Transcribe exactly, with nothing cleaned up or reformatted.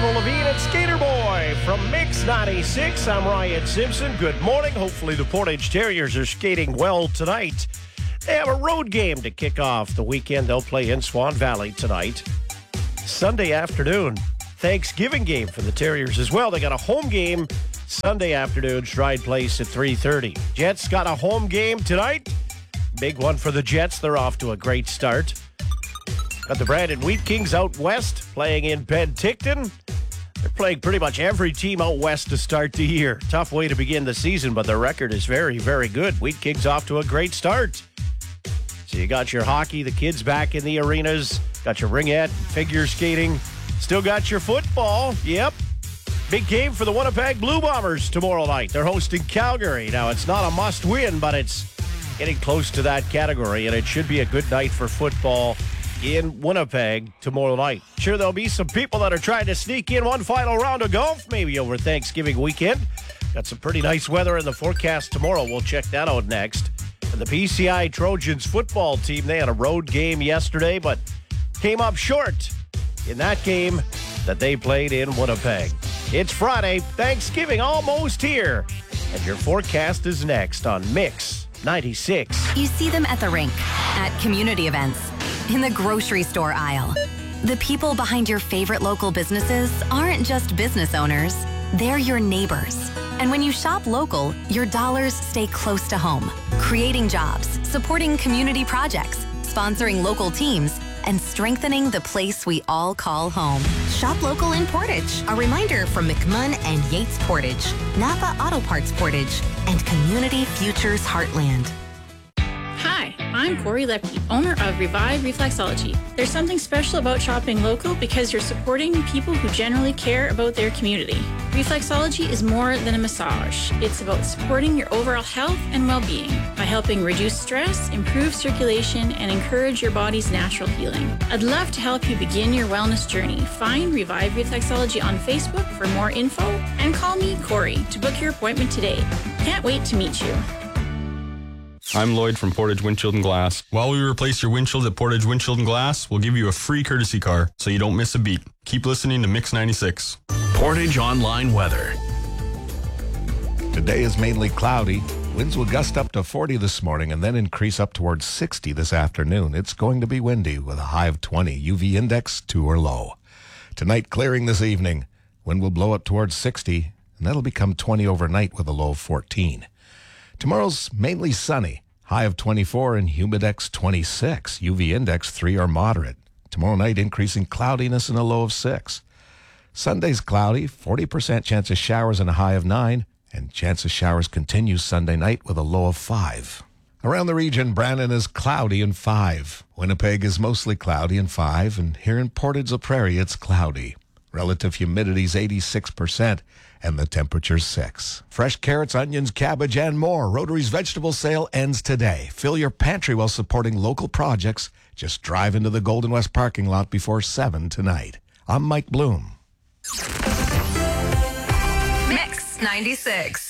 Avril Lavigne and Skater Boy from Mix ninety-six. I'm Ryan Simpson. Good morning. Hopefully the Portage Terriers are skating well tonight. They have a road game to kick off the weekend. They'll play in Swan Valley tonight. Sunday afternoon, Thanksgiving game for the Terriers as well. They got a home game Sunday afternoon, Stride Place at three thirty. Jets got a home game tonight. Big one for the Jets. They're off to a great start. Got the Brandon Wheat Kings out west playing in Penticton. They're playing pretty much every team out west to start the year. Tough way to begin the season, but their record is very, very good. Wheat Kings off to a great start. So you got your hockey, the kids back in the arenas. Got your ringette, figure skating. Still got your football. Yep. Big game for the Winnipeg Blue Bombers tomorrow night. They're hosting Calgary. Now, it's not a must-win, but it's getting close to that category, and it should be a good night for football in Winnipeg tomorrow night. Sure, there'll be some people that are trying to sneak in one final round of golf maybe over Thanksgiving weekend. Got some pretty nice weather in the forecast tomorrow. We'll check that out next. And the P C I Trojans football team, they had a road game yesterday, but came up short in that game that they played in Winnipeg. It's Friday, Thanksgiving almost here, and your forecast is next on Mix ninety-six. You see them at the rink, at community events, in the grocery store aisle. The people behind your favorite local businesses aren't just business owners, they're your neighbors. And when you shop local, your dollars stay close to home, creating jobs, supporting community projects, sponsoring local teams, and strengthening the place we all call home. Shop local in Portage. A reminder from McMunn and Yates Portage, Napa Auto Parts Portage, and Community Futures Heartland. Hi, I'm Corey Lepke, owner of Revive Reflexology. There's something special about shopping local because you're supporting people who generally care about their community. Reflexology is more than a massage. It's about supporting your overall health and well-being by helping reduce stress, improve circulation, and encourage your body's natural healing. I'd love to help you begin your wellness journey. Find Revive Reflexology on Facebook for more info and call me, Corey, to book your appointment today. Can't wait to meet you. I'm Lloyd from Portage Windshield and Glass. While we replace your windshield at Portage Windshield and Glass, we'll give you a free courtesy car so you don't miss a beat. Keep listening to Mix ninety-six. Portage Online Weather. Today is mainly cloudy. Winds will gust up to forty this morning and then increase up towards sixty this afternoon. It's going to be windy with a high of twenty. U V index two or low. Tonight clearing this evening. Wind will blow up towards sixty and that'll become twenty overnight with a low of fourteen. Tomorrow's mainly sunny, high of twenty-four and humidex twenty-six, U V index three or moderate. Tomorrow night increasing cloudiness and a low of six. Sunday's cloudy, forty percent chance of showers and a high of nine, and chance of showers continues Sunday night with a low of five. Around the region, Brandon is cloudy and five. Winnipeg is mostly cloudy and five, and here in Portage la Prairie it's cloudy. Relative humidity is eighty-six percent. And the temperature's six. Fresh carrots, onions, cabbage, and more. Rotary's vegetable sale ends today. Fill your pantry while supporting local projects. Just drive into the Golden West parking lot before seven tonight. I'm Mike Bloom. Mix ninety-six.